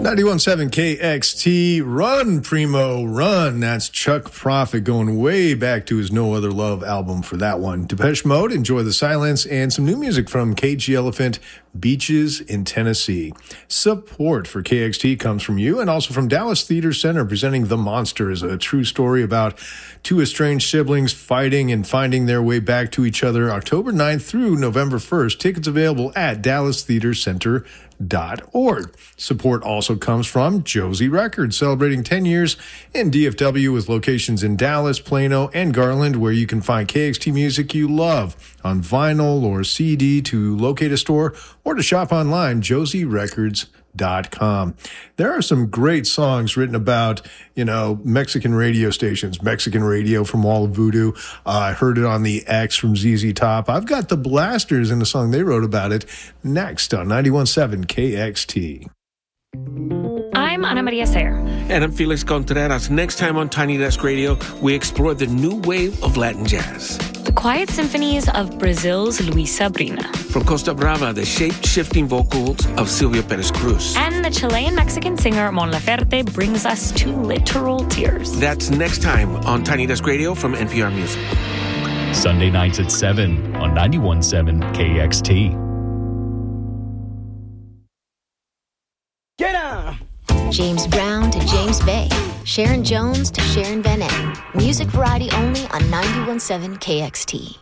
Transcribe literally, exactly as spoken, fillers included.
ninety-one point seven K X T, Run, Primo, Run. That's Chuck Prophet going way back to his No Other Love album for that one. Depeche Mode, Enjoy the Silence, and some new music from K G Elephant, Beaches in Tennessee. Support for K X T comes from you and also from Dallas Theater Center, presenting The Monster, is a true story about two estranged siblings fighting and finding their way back to each other, October ninth through November first. Tickets available at dallas theater center dot org. Support also comes from Josie Records, celebrating ten years in D F W with locations in Dallas, Plano, and Garland, where you can find K X T music you love on vinyl or C D. To locate a store or to shop online, josie records dot com. There are some great songs written about, you know, Mexican radio stations, Mexican radio from Wall of Voodoo. Uh, I heard it on the X from Z Z Top. I've got the Blasters in the song they wrote about it next on ninety-one point seven K X T. I'm Ana Maria Sayer. And I'm Felix Contreras. Next time on Tiny Desk Radio, we explore the new wave of Latin jazz. The quiet symphonies of Brazil's Luis Sabrina. From Costa Brava, the shape-shifting vocals of Silvia Perez Cruz. And the Chilean-Mexican singer Mon Laferte brings us to literal tears. That's next time on Tiny Desk Radio from N P R Music. Sunday nights at seven on ninety-one point seven K X T. Get up! James Brown to James Bay, Sharon Jones to Sharon Van Etten. Music variety only on ninety-one point seven K X T.